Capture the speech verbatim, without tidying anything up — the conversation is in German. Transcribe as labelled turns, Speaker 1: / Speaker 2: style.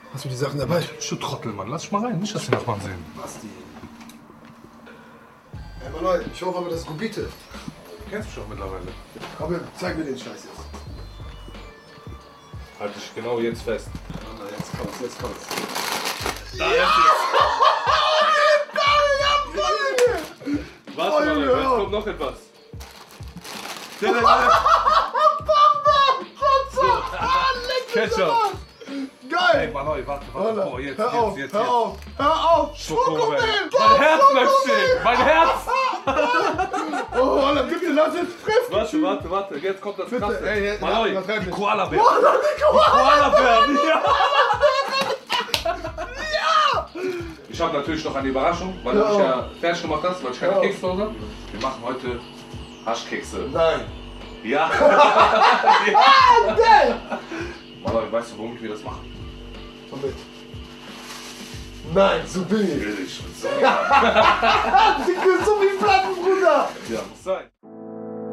Speaker 1: Hast du die Sachen dabei?
Speaker 2: Du Trottel, Mann. Lass dich mal rein. Nicht, dass die Nachbarn sehen.
Speaker 1: Basti. Ey, Mann, ich hoffe aber, das ist Gubite.
Speaker 2: Du kennst mich doch mittlerweile.
Speaker 1: Komm, zeig mir den Scheiß jetzt.
Speaker 2: Halt dich genau jetzt fest.
Speaker 1: Mann, jetzt kommt's, jetzt kommt's.
Speaker 2: Da ist jetzt. Was, Mann? Jetzt kommt noch etwas. Ketchup.
Speaker 1: Geil!
Speaker 2: Ey, Mann, warte, warte. Oh, jetzt,
Speaker 1: hör
Speaker 2: jetzt,
Speaker 1: auf,
Speaker 2: jetzt,
Speaker 1: hör
Speaker 2: jetzt.
Speaker 1: auf, hör auf!
Speaker 2: Schokomel.
Speaker 1: Schokomel!
Speaker 2: Mein Herz bleibt stehen. Mein Herz.
Speaker 1: Oh, Alter, bitte lass jetzt fressen!
Speaker 2: Warte, warte, warte. Jetzt kommt das
Speaker 1: Bitte,
Speaker 2: Krasse.
Speaker 1: ey, ey,
Speaker 2: Mann,
Speaker 1: übertreib
Speaker 2: die
Speaker 1: nicht.
Speaker 2: Koala-Bär.
Speaker 1: Koala, die Koala!
Speaker 2: Koala-Bär, ja. Ich habe natürlich noch eine Überraschung, weil du
Speaker 1: Ja.
Speaker 2: mich ja fertig gemacht hast, weil ich keine
Speaker 1: Ja.
Speaker 2: Kekse zu Hause habe. Wir machen heute Haschkekse.
Speaker 1: Nein!
Speaker 2: Ja.
Speaker 1: Ah, geil!
Speaker 2: Mann, weißt du, womit wir das machen?
Speaker 1: Womit? Nein, so billig!
Speaker 2: Billig. So.
Speaker 1: Die so